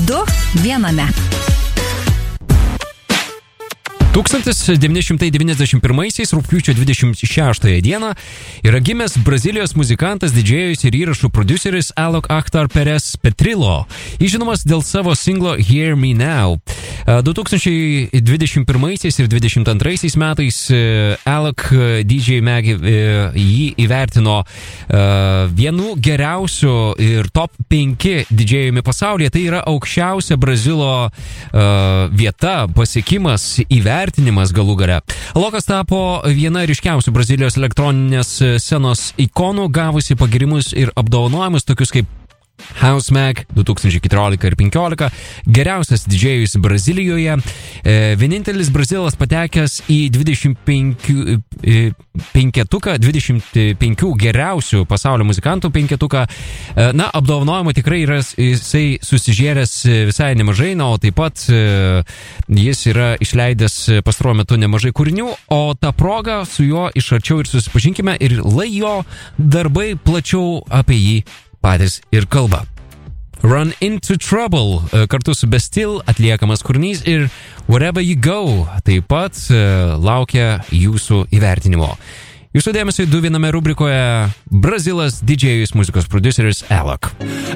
Du viename. 1991 rugpjūčio 26 dieną yra gimęs Brazilijos muzikantas, didžėjus ir įrašų prodiuseris Alok Akhtar Perez Petrillo, žinomas dėl savo singlo Hear Me Now. 2021 ir 2022 metais Alok DJ Mag jį įvertino vienu geriausiu ir top 5 didžėjumi pasaulyje. Tai yra aukščiausia Brazilo vieta, pasiekimas, įvertinimas galų gale. Alokas tapo viena ryškiausių Brazilijos elektroninės scenos ikonų, gavusi pagirimus ir apdovanojimus tokius kaip House Mag 2014 ir 2015, geriausias didžėjus Brazilijoje, vienintelis Brazilas patekęs į 25 geriausių pasaulio muzikantų penketuką. Na, apdovanojimo tikrai yra jisai susižėręs visai nemažai, o taip pat jis yra išleidęs pastaruoju metu nemažai kūrinių, o tą progą su juo iš arčiau ir susipažinkime ir lai jo darbai plačiau apie jį patys ir kalba. Run Into Trouble kartu su Bastille atliekamas kūrinys ir Wherever You Go taip pat laukia jūsų įvertinimo. Jūsų dėmesio 2 viename rubrikoje Brazilas didžėjus muzikos prodiuseris Alok.